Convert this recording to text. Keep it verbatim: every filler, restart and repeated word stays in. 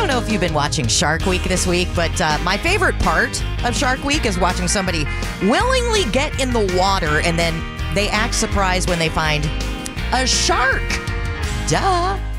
don't know if you've been watching Shark Week this week, but uh, my favorite part of Shark Week is watching somebody willingly get in the water and then they act surprised when they find a shark. Duh.